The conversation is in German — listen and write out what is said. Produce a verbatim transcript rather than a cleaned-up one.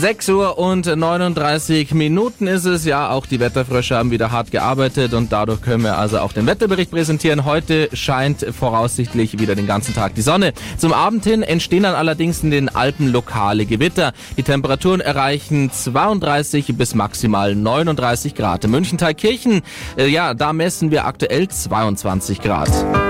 sechs Uhr und neununddreißig Minuten ist es. Ja, auch die Wetterfrösche haben wieder hart gearbeitet und dadurch können wir also auch den Wetterbericht präsentieren. Heute scheint voraussichtlich wieder den ganzen Tag die Sonne. Zum Abend hin entstehen dann allerdings in den Alpen lokale Gewitter. Die Temperaturen erreichen zweiunddreißig bis maximal neununddreißig Grad. In München-Thalkirchen, äh, ja, da messen wir aktuell zweiundzwanzig Grad.